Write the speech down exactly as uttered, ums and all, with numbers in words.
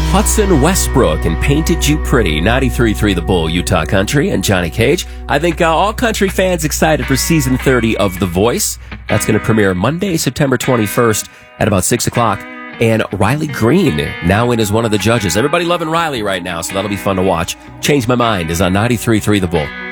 Hudson Westbrook and Painted You Pretty. ninety-three point three The Bull, Utah Country, and Johnny Cage. I think uh, all country fans excited for season thirty of The Voice. That's going to premiere Monday, September twenty-first at about six o'clock. And Riley Green now in as one of the judges. Everybody loving Riley right now, so that'll be fun to watch. Change My Mind is on ninety-three point three The Bull.